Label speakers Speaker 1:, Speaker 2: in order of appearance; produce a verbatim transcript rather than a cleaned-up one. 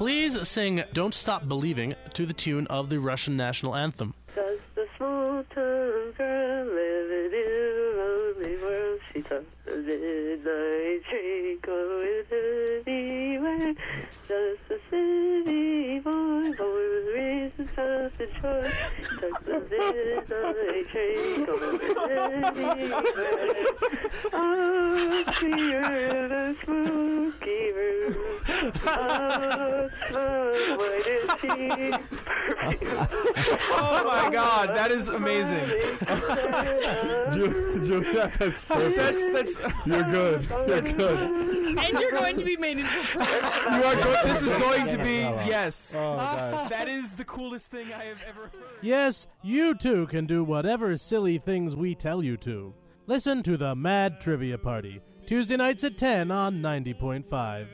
Speaker 1: Please sing Don't Stop Believing to the tune of the Russian national anthem.
Speaker 2: Just a small town girl living in a lonely world. She took the midnight train going anywhere. Just a city boy born with reasons of the choice. She took the midnight train going anywhere. Oh, see her in a spooky room. Oh, small white and cheap perfume.
Speaker 3: Oh my God, that is amazing.
Speaker 4: Ju- Julia, that's perfect.
Speaker 3: That's that's.
Speaker 4: You're good. You're good.
Speaker 5: And you're going to be made into a pro.
Speaker 3: You are go- this is going to be yes.
Speaker 4: Oh, God.
Speaker 3: That is the coolest thing I have ever heard.
Speaker 6: Yes, you too can do whatever silly things we tell you to. Listen to the Mad Trivia Party, Tuesday nights at ten on ninety point five.